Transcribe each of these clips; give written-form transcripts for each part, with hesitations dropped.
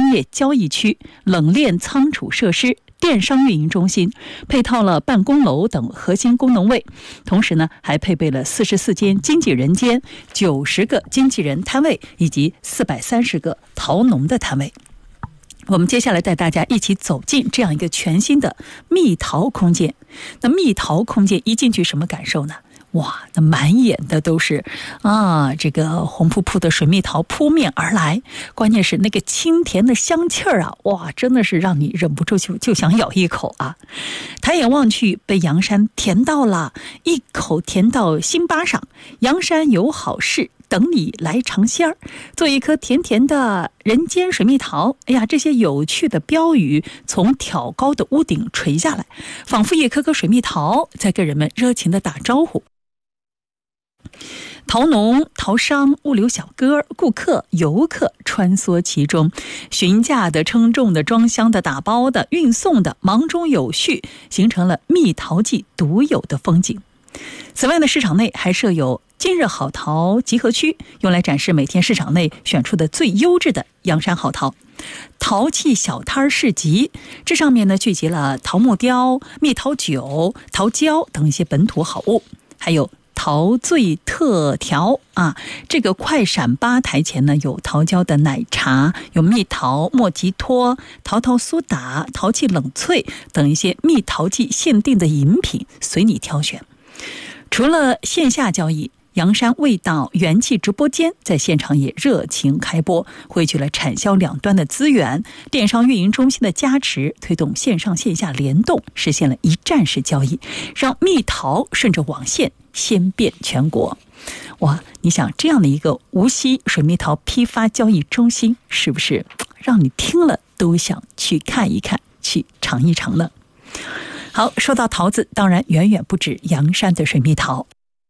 商业交易区、冷链仓储设施、电商运营中心，配套了办公楼等核心功能位，同时呢，还配备了44间经纪人间、90个经纪人摊位以及430个陶农的摊位。我们接下来带大家一起走进这样一个全新的蜜陶空间。那蜜陶空间一进去什么感受呢？哇，那满眼的都是这个红扑扑的水蜜桃扑面而来，关键是那个清甜的香气儿啊，哇，真的是让你忍不住就想咬一口啊！抬眼望去，被阳山甜到了，一口甜到心巴上。阳山有好事，等你来尝鲜儿，做一颗甜甜的人间水蜜桃。哎呀，这些有趣的标语从挑高的屋顶垂下来，仿佛一颗颗水蜜桃在跟人们热情地打招呼。陶农、陶商、物流小哥、顾客、游客穿梭其中，询价的、称重的、装箱的、打包的、运送的，忙中有序，形成了蜜陶季独有的风景。此外呢，市场内还设有今日好陶集合区，用来展示每天市场内选出的最优质的阳山好陶。陶器小摊市集，这上面呢聚集了桃木雕、蜜桃酒、桃胶等一些本土好物，还有陶醉特调这个快闪吧台前呢，有桃胶的奶茶，有蜜桃、莫吉托、桃桃苏打、陶器冷萃等一些蜜陶季限定的饮品，随你挑选。除了线下交易，阳山味道元气直播间在现场也热情开播，汇聚了产销两端的资源，电商运营中心的加持，推动线上线下联动，实现了一站式交易，让蜜桃顺着网线先遍全国。哇，你想这样的一个无锡水蜜桃批发交易中心，是不是让你听了都想去看一看，去尝一尝呢？好，说到桃子，当然远远不止阳山的水蜜桃。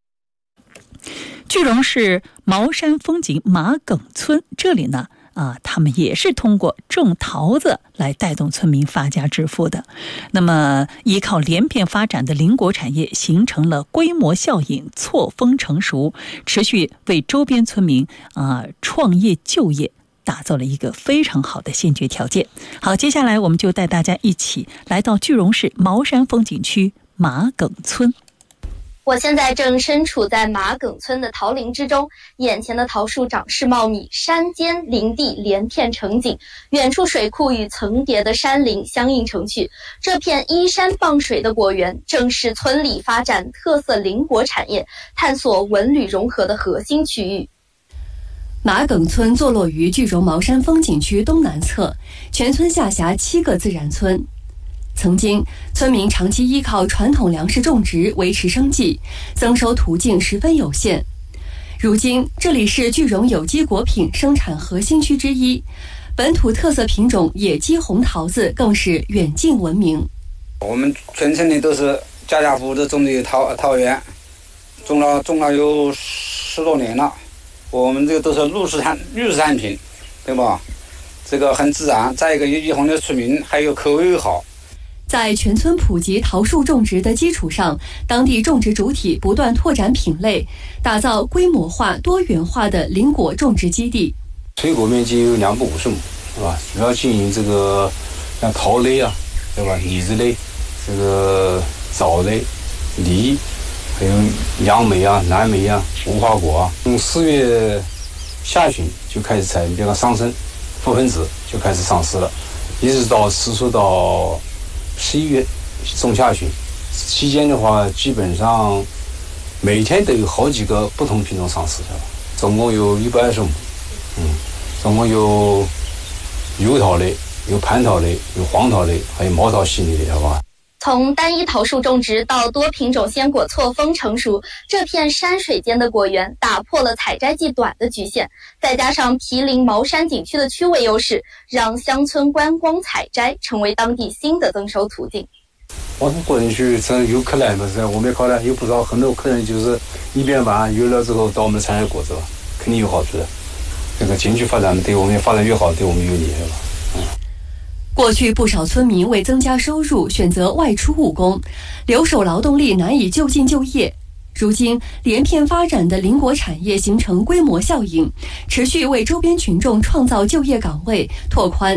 句容市茅山风景马埂村，这里呢他们也是通过种桃子来带动村民发家致富的。那么依靠连片发展的邻国产业形成了规模效应，错峰成熟，持续为周边村民创业就业打造了一个非常好的先决条件。好，接下来我们就带大家一起来到句容市茅山风景区马埂村。 我现在正身处在马埂村的桃林之中，眼前的桃树长势茂密，山间林地连片成景，远处水库与层叠的山林相映成趣。这片依山傍水的果园，正是村里发展特色邻国产业、探索文旅融合的核心区域。 马埂村坐落于句容茅山风景区东南侧，全村下辖7个自然村。曾经，村民长期依靠传统粮食种植维持生计，增收途径十分有限。如今，这里是句容有机果品生产核心区之一，本土特色品种野鸡红桃子更是远近闻名。 我们全村里都是家家户户都种的桃园，种了有10多年了。我们这个都是绿色产品，对吧？这个很自然，再一个野鸡红的出名，还有口味好。 在全村普及桃树种植的基础上，当地种植主体不断拓展品类，打造规模化、多元化的邻果种植基地。 水果面积有250亩，是吧？主要经营这个像桃类对吧？李子类，这个枣类、梨，还有杨梅蓝莓无花果从4月下旬就开始采这个桑葚、覆盆子就开始上市了，一直到持续到11月中下旬，期间的话，基本上每天都有好几个不同品种上市，总共有120亩。总共有油桃类、有蟠桃类、有黄桃类，还有毛桃系列的，好吧？ 从单一桃树种植到多品种鲜果错峰成熟，这片山水间的果园打破了采摘季短的局限，再加上毗邻茅山景区的区位优势，让乡村观光采摘成为当地新的增收途径。 我们过去有客人嘛，我们考虑有不少很多客人就是一边玩游乐之后到我们采摘果子了，肯定有好处的。这个经济发展对我们发展越好，对我们有利，是吧？ 过去不少村民为增加收入，选择外出务工，留守劳动力难以就近就业。如今，连片发展的邻国产业形成规模效应，持续为周边群众创造就业岗位，拓宽